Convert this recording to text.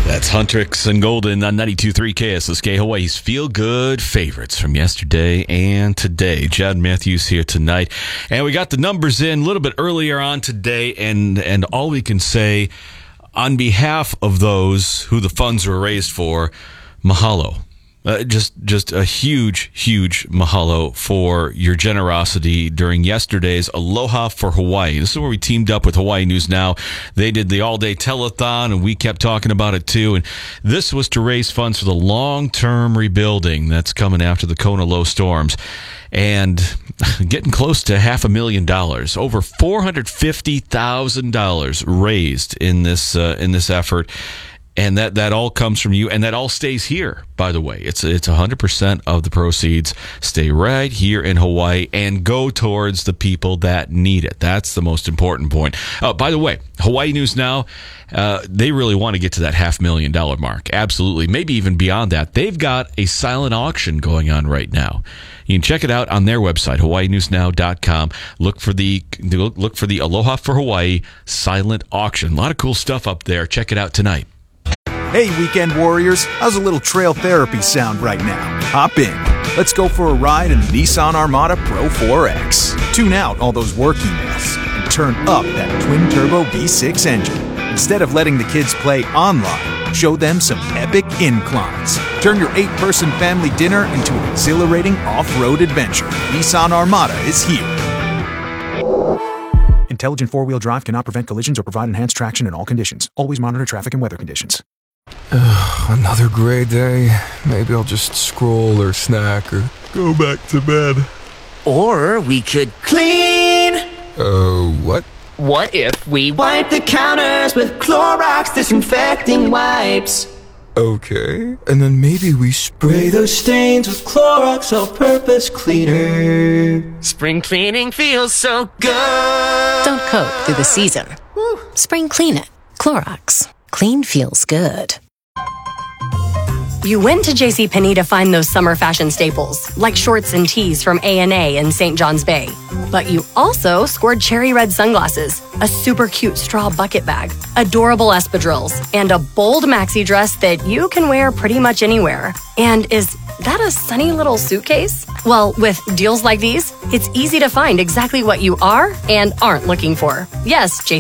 That's Huntrix and Golden on 92.3 KSSK, Hawaii's feel-good favorites from yesterday and today. Jad Matthews here tonight. And we got the numbers in a little bit earlier on today, and all we can say on behalf of those who the funds were raised for, mahalo. Just a huge, huge mahalo for your generosity during yesterday's Aloha for Hawaii. This is where we teamed up with Hawaii News Now. They did the all-day telethon, and we kept talking about it too. And this was to raise funds for the long-term rebuilding that's coming after the Kona low storms. And getting close to $500,000, over $450,000 raised in this effort. And that all comes from you, and that all stays here, by the way. It's 100% of the proceeds stay right here in Hawaii and go towards the people that need it. That's the most important point. By the way, Hawaii News Now, they really want to get to that $500,000 mark. Absolutely. Maybe even beyond that. They've got a silent auction going on right now. You can check it out on their website, hawaiinewsnow.com. Look for the Aloha for Hawaii silent auction. A lot of cool stuff up there. Check it out tonight. Hey, weekend warriors, how's a little trail therapy sound right now? Hop in. Let's go for a ride in the Nissan Armada Pro 4X. Tune out all those work emails and turn up that twin-turbo V6 engine. Instead of letting the kids play online, show them some epic inclines. Turn your 8-person family dinner into an exhilarating off-road adventure. Nissan Armada is here. Intelligent four-wheel drive cannot prevent collisions or provide enhanced traction in all conditions. Always monitor traffic and weather conditions. Another gray day. Maybe I'll just scroll or snack or go back to bed. Or we could clean. What? What if we wipe the counters with Clorox disinfecting wipes? Okay, and then maybe we spray those stains with Clorox all-purpose cleaner. Spring cleaning feels so good. Don't coat through the season. Spring clean it. Clorox. Clean feels good. You went to JCPenney to find those summer fashion staples, like shorts and tees from A&A in St. John's Bay. But you also scored cherry red sunglasses, a super cute straw bucket bag, adorable espadrilles, and a bold maxi dress that you can wear pretty much anywhere. And is that a sunny little suitcase? Well, with deals like these, it's easy to find exactly what you are and aren't looking for. Yes,